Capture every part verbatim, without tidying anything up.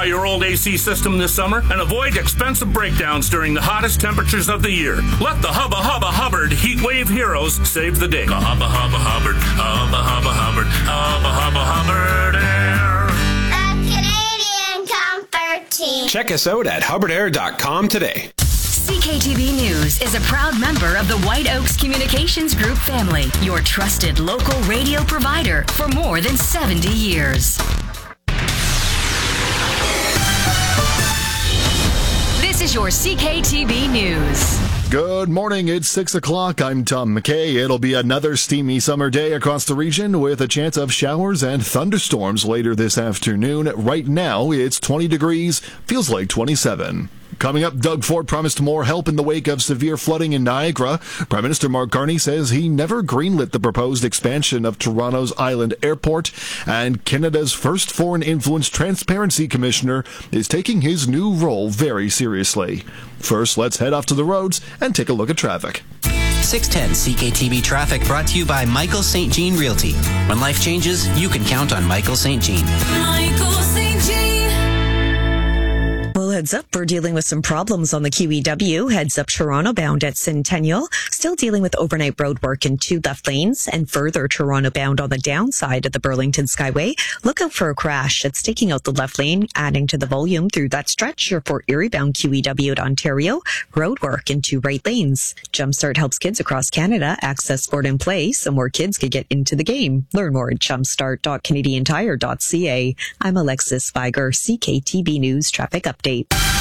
your old A C system this summer and avoid expensive breakdowns during the hottest temperatures of the year. Let the Hubba Hubba Hubbard Heat Wave Heroes save the day. The Hubba Hubba Hubbard, Hubba Hubba Hubbard, Hubba Hubba Hubbard Air. The Canadian Comfort Team. Check us out at hubbard air dot com today. C K T V News is a proud member of the White Oaks Communications Group family, your trusted local radio provider for more than seventy years. This is your C K T V News. Good morning, it's six o'clock. I'm Tom McKay. It'll be another steamy summer day across the region with a chance of showers and thunderstorms later this afternoon. Right now, it's twenty degrees, feels like twenty-seven. Coming up, Doug Ford promised more help in the wake of severe flooding in Niagara. Prime Minister Mark Carney says he never greenlit the proposed expansion of Toronto's Island Airport. And Canada's first foreign influence transparency commissioner is taking his new role very seriously. First, let's head off to the roads and take a look at traffic. six ten C K T V traffic brought to you by Michael Saint Jean Realty. When life changes, you can count on Michael Saint Jean. Michael Saint Jean. Well, heads up, we're dealing with some problems on the Q E W. Heads up Toronto bound at Centennial. Still dealing with overnight road work in two left lanes, and further Toronto bound on the downside of the Burlington Skyway. Look out for a crash that's taking out the left lane, adding to the volume through that stretch. Or for Erie bound Q E W at Ontario, road work in two right lanes. Jumpstart helps kids across Canada access sport and play so more kids could get into the game. Learn more at jumpstart dot canadian tire dot c a. I'm Alexis Spiger, C K T V News Traffic Update.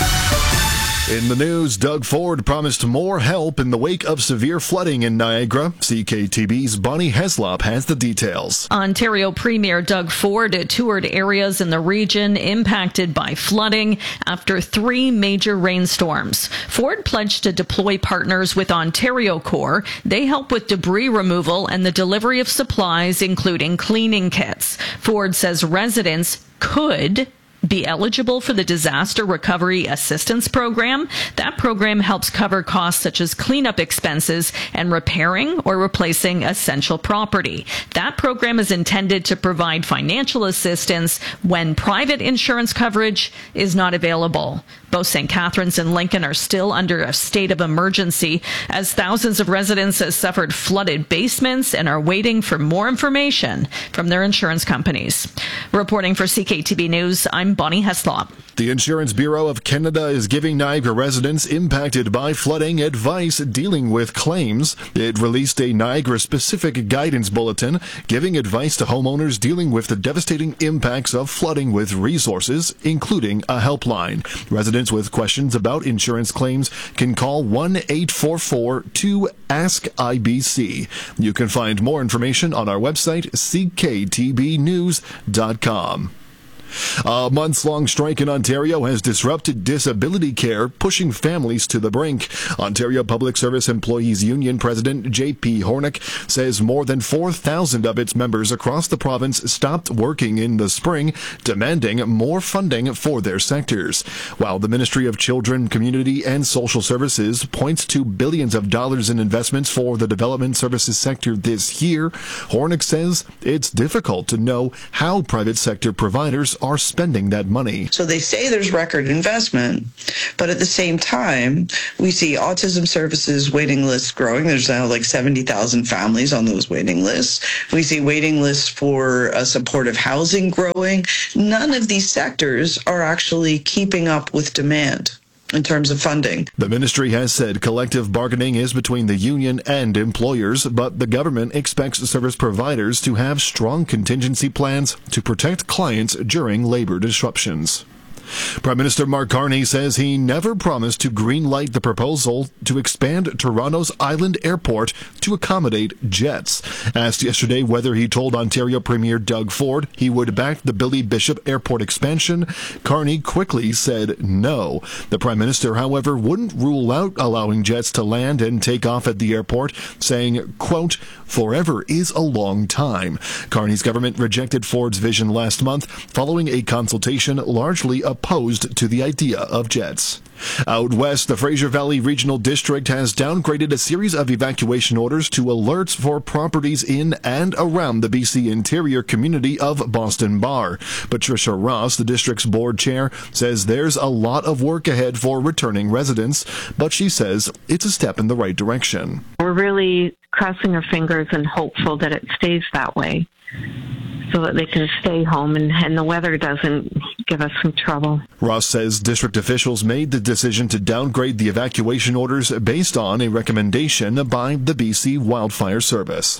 In the news, Doug Ford promised more help in the wake of severe flooding in Niagara. C K T V's Bonnie Heslop has the details. Ontario Premier Doug Ford toured areas in the region impacted by flooding after three major rainstorms. Ford pledged to deploy partners with Ontario Corps. They help with debris removal and the delivery of supplies, including cleaning kits. Ford says residents could be eligible for the Disaster Recovery Assistance Program. That program helps cover costs such as cleanup expenses and repairing or replacing essential property. That program is intended to provide financial assistance when private insurance coverage is not available. Both Saint Catharines and Lincoln are still under a state of emergency as thousands of residents have suffered flooded basements and are waiting for more information from their insurance companies. Reporting for C K T V News, I'm Bonnie Heslop. The Insurance Bureau of Canada is giving Niagara residents impacted by flooding advice dealing with claims. It released a Niagara-specific guidance bulletin giving advice to homeowners dealing with the devastating impacts of flooding with resources, including a helpline. Residents with questions about insurance claims can call one eight four four two ask I B C. You can find more information on our website, c k t b news dot com. A months-long strike in Ontario has disrupted disability care, pushing families to the brink. Ontario Public Service Employees Union President J P Hornick says more than four thousand of its members across the province stopped working in the spring, demanding more funding for their sectors. While the Ministry of Children, Community and Social Services points to billions of dollars in investments for the development services sector this year, Hornick says it's difficult to know how private sector providers are spending that money. So they say there's record investment, but at the same time, we see autism services waiting lists growing. There's now like seventy thousand families on those waiting lists. We see waiting lists for uh, supportive housing growing. None of these sectors are actually keeping up with demand in terms of funding. The ministry has said collective bargaining is between the union and employers, but the government expects service providers to have strong contingency plans to protect clients during labor disruptions. Prime Minister Mark Carney says he never promised to greenlight the proposal to expand Toronto's Island Airport to accommodate jets. Asked yesterday whether he told Ontario Premier Doug Ford he would back the Billy Bishop Airport expansion, Carney quickly said no. The Prime Minister, however, wouldn't rule out allowing jets to land and take off at the airport, saying, quote, forever is a long time. Carney's government rejected Ford's vision last month following a consultation largely opposed to the idea of jets. Out west, the Fraser Valley Regional District has downgraded a series of evacuation orders to alerts for properties in and around the B C interior community of Boston Bar. Patricia Ross, the district's board chair, says there's a lot of work ahead for returning residents, but she says it's a step in the right direction. We're really crossing our fingers and hopeful that it stays that way, so that they can stay home and, and the weather doesn't give us some trouble. Ross says district officials made the decision to downgrade the evacuation orders based on a recommendation by the B C Wildfire Service.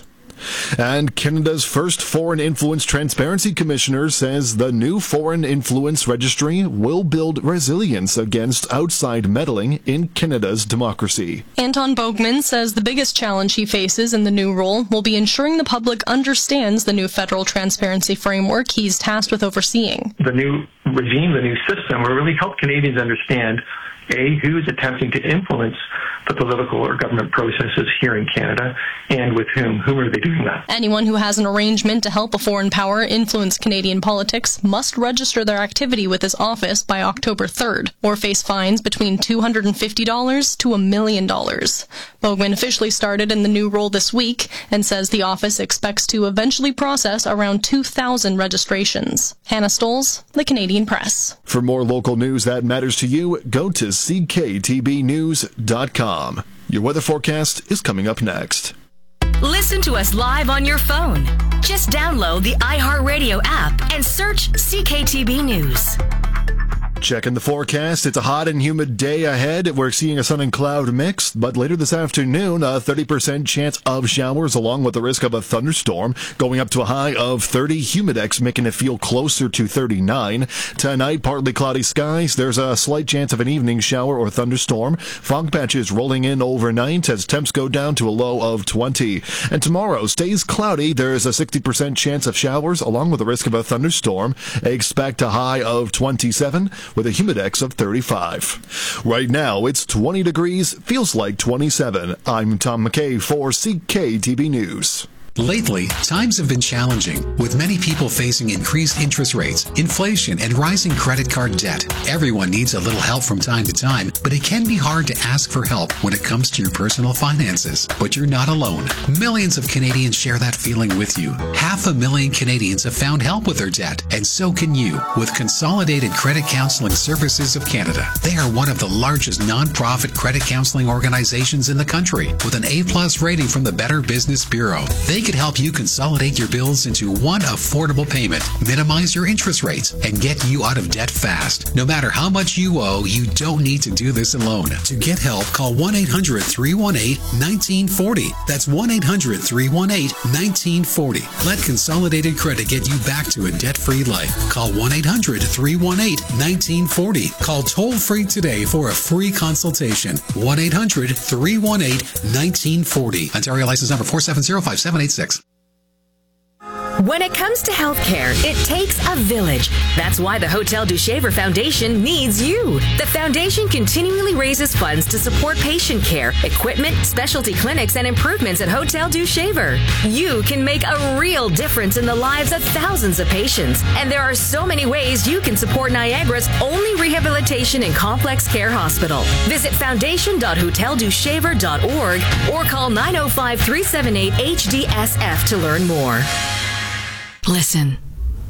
And Canada's first Foreign Influence Transparency Commissioner says the new Foreign Influence Registry will build resilience against outside meddling in Canada's democracy. Anton Bogman says the biggest challenge he faces in the new role will be ensuring the public understands the new federal transparency framework he's tasked with overseeing. The new regime, the new system, will really help Canadians understand A, who's attempting to influence the political or government processes here in Canada, and with whom. Whom are they doing that? Anyone who has an arrangement to help a foreign power influence Canadian politics must register their activity with his office by October third, or face fines between two hundred fifty dollars to a million dollars. Bogman officially started in the new role this week and says the office expects to eventually process around two thousand registrations. Hannah Stoles, The Canadian Press. For more local news that matters to you, go to c k t b news dot com. Your weather forecast is coming up next. Listen to us live on your phone. Just download the iHeartRadio app and search C K T B News. Checking the forecast. It's a hot and humid day ahead. We're seeing a sun and cloud mix, but later this afternoon, a thirty percent chance of showers along with the risk of a thunderstorm, going up to a high of thirty. Humidex making it feel closer to thirty-nine. Tonight, partly cloudy skies. There's a slight chance of an evening shower or thunderstorm. Fog patches rolling in overnight as temps go down to a low of twenty. And tomorrow stays cloudy. There's a sixty percent chance of showers along with the risk of a thunderstorm. Expect a high of twenty-seven. With a humidex of thirty-five. Right now, it's twenty degrees, feels like twenty-seven. I'm Tom McKay for C K T B News. Lately, times have been challenging, with many people facing increased interest rates, inflation, and rising credit card debt. Everyone needs a little help from time to time, but it can be hard to ask for help when it comes to your personal finances. But you're not alone. Millions of Canadians share that feeling with you. Half a million Canadians have found help with their debt, and so can you, with Consolidated Credit Counseling Services of Canada. They are one of the largest non-profit credit counseling organizations in the country, with an A plus rating from the Better Business Bureau. They could help you consolidate your bills into one affordable payment, minimize your interest rates, and get you out of debt fast. No matter how much you owe, you don't need to do this alone. To get help, call one eight hundred, three one eight, one nine four zero. That's one eight hundred, three one eight, one nine four zero. Let Consolidated Credit get you back to a debt-free life. Call one eight hundred, three one eight, one nine four zero. Call toll-free today for a free consultation. one eight hundred, three one eight, one nine four zero. Ontario license number four seven zero, five seven eight six. When it comes to healthcare, it takes a village. That's why the Hotel du Shaver Foundation needs you. The foundation continually raises funds to support patient care, equipment, specialty clinics, and improvements at Hotel du Shaver. You can make a real difference in the lives of thousands of patients. And there are so many ways you can support Niagara's only rehabilitation and complex care hospital. Visit foundation dot hotel du shaver dot org or call nine oh five, three seven eight, H D S F to learn more. Listen.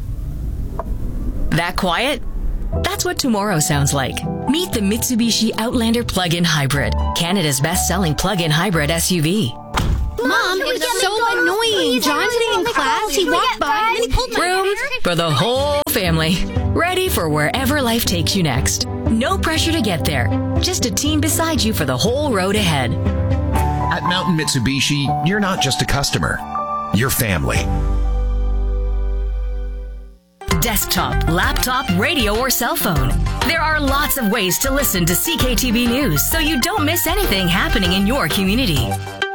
That quiet? That's what tomorrow sounds like. Meet the Mitsubishi Outlander Plug-in Hybrid, Canada's best-selling plug-in hybrid S U V. Mom, it was so annoying. John sitting in class, he walked by and he pulled my hair. Room for the whole family. Ready for wherever life takes you next. No pressure to get there. Just a team beside you for the whole road ahead. At Mountain Mitsubishi, you're not just a customer. You're family. Desktop, laptop, radio, or cell phone. There are lots of ways to listen to C K T B News so you don't miss anything happening in your community.